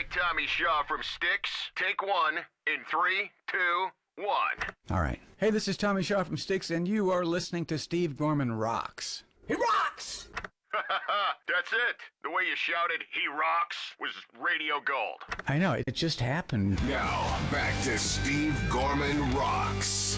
Tommy Shaw from Styx. Take one in 3, 2, 1. All right. Hey, this is Tommy Shaw from Styx, and you are listening to Steve Gorman Rocks. He rocks! That's it. The way you shouted, "He rocks," was radio gold. I know, it just happened. Now, back to Steve Gorman Rocks.